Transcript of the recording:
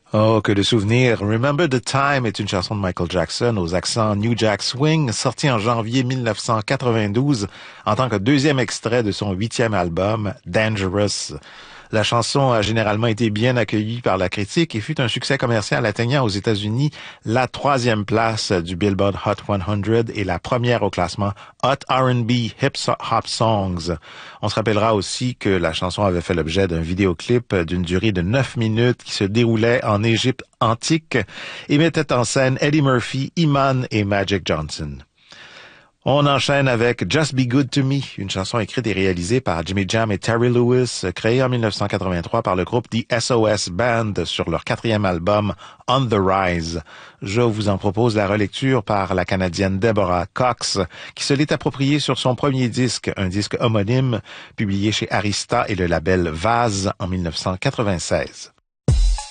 Oh, que de souvenirs. Remember the Time est une chanson de Michael Jackson aux accents New Jack Swing, sortie en janvier 1992 en tant que deuxième extrait de son 8e album, Dangerous. La chanson a généralement été bien accueillie par la critique et fut un succès commercial atteignant aux États-Unis la 3e place du Billboard Hot 100 et la première au classement Hot R&B Hip Hop Songs. On se rappellera aussi que la chanson avait fait l'objet d'un vidéoclip d'une durée de 9 minutes qui se déroulait en Égypte antique et mettait en scène Eddie Murphy, Iman et Magic Johnson. On enchaîne avec Just Be Good to Me, une chanson écrite et réalisée par Jimmy Jam et Terry Lewis, créée en 1983 par le groupe The SOS Band sur leur 4e album On the Rise. Je vous en propose la relecture par la Canadienne Deborah Cox, qui se l'est appropriée sur son premier disque, un disque homonyme, publié chez Arista et le label Vase en 1996.